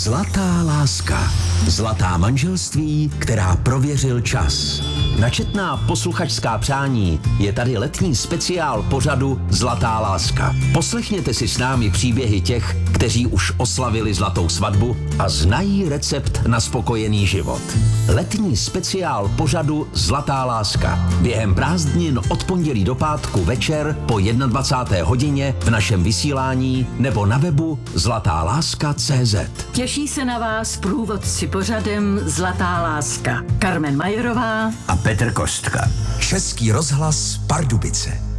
Zlatá láska. Zlatá manželství, která prověřil čas. Na četná posluchačská přání je tady letní speciál pořadu Zlatá láska. Poslechněte si s námi příběhy těch, kteří už oslavili zlatou svatbu a znají recept na spokojený život. Letní speciál pořadu Zlatá láska. Během prázdnin od pondělí do pátku večer po 21. hodině v našem vysílání nebo na webu zlatáláska.cz. Těší se na vás průvodci pořadem Zlatá láska. Karmen Majerová a Petr Kostka. Český rozhlas Pardubice.